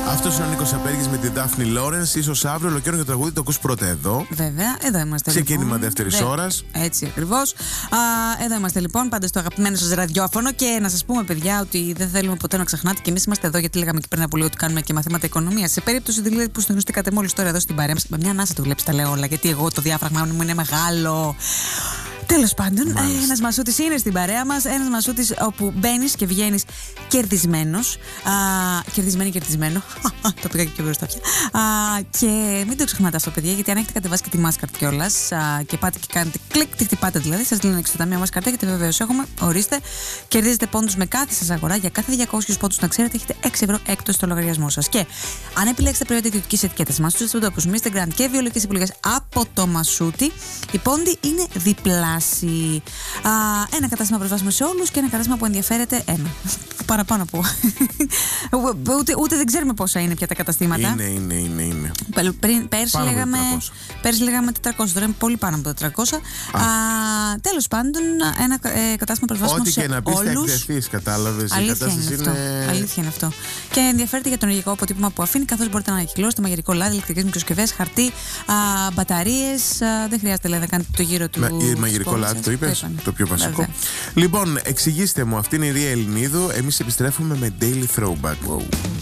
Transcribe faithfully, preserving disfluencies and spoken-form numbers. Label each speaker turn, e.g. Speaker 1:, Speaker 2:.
Speaker 1: Αυτός είναι ο Νίκος Απέργης με την Ντάφνη Λόρενς. Ίσως αύριο ολοκληρώνει το τραγούδι, το ακούς πρώτα εδώ.
Speaker 2: Βέβαια, εδώ είμαστε.
Speaker 1: Ξεκίνημα
Speaker 2: λοιπόν.
Speaker 1: δεύτερης
Speaker 2: Δε...
Speaker 1: ώρας.
Speaker 2: Έτσι ακριβώς. Εδώ είμαστε λοιπόν, πάντα στο αγαπημένο σας ραδιόφωνο. Και να σας πούμε, παιδιά, ότι δεν θέλουμε ποτέ να ξεχνάτε και εμείς είμαστε εδώ, γιατί λέγαμε και πριν από λίγο ότι κάνουμε και μαθήματα οικονομίας. Σε περίπτωση δηλαδή που συντονιστήκατε μόλις τώρα εδώ στην παρέα μας, με μια ανάσα το βλέπεις, τα λέω όλα, γιατί εγώ το διάφραγμά μου είναι μεγάλο. Τέλος πάντων, ένας μασούτης είναι στην παρέα μας. Ένας μασούτης όπου μπαίνεις και βγαίνεις κερδισμένος. Κερδισμένη, κερδισμένο. Το πήγα και μπροστά πια. Και μην το ξεχνάτε αυτό, παιδιά, γιατί αν έχετε κατεβάσει και τη Mastercard κιόλας και πάτε και κάνετε κλικ, τη χτυπάτε δηλαδή, σας λένε έξω το ταμείο Mastercard, γιατί βεβαίως έχουμε. Ορίστε, κερδίζετε πόντους με κάθε σας αγορά. Για κάθε διακόσιους πόντους, να ξέρετε, έχετε έξι ευρώ έκτος στο λογαριασμό σας. Και αν επιλέξετε προϊόντα ιδιωτικής ετικέτας Μασούτης, όπως μίστερ Grand και βιολογικές επιλογές από το Μασούτη, οι πόντοι είναι διπλάσιοι. Α, ένα κατάστημα προσβάσιμο σε όλους και ένα κατάστημα που ενδιαφέρεται ένα. Παραπάνω από. ούτε, ούτε δεν ξέρουμε πόσα είναι πια τα καταστήματα.
Speaker 1: Είναι, είναι, είναι. είναι.
Speaker 2: Πριν, πέρσι, λέγαμε, πέρσι λέγαμε τετρακόσια, τώρα είναι πολύ πάνω από τετρακόσια. Τέλος πάντων, ένα ε, κατάστημα προσβάσιμο
Speaker 1: Ό,τι
Speaker 2: σε
Speaker 1: όλους. Ό,τι και να πεις θα εκδεθείς, κατάλαβες.
Speaker 2: Αλήθεια, είναι αυτό. Είναι... Αλήθεια είναι αυτό. Και ενδιαφέρεται για το ενεργειακό αποτύπωμα που αφήνει, καθώς μπορείτε να ανακυκλώσετε μαγειρικό λάδι, ηλεκτρικές μικροσκευές, χαρτί, μπαταρίες. Δεν χρειάζεται λέει, να κάνετε το γύρο του.
Speaker 1: Μα, μαγειρικό λάδι, το είπες, το, το πιο βασικό. Βέβαια. Λοιπόν, εξηγήστε μου, αυτή είναι η Ρία Ελληνίδου. Εμείς επιστρέφουμε με Daily Throwback. Wow.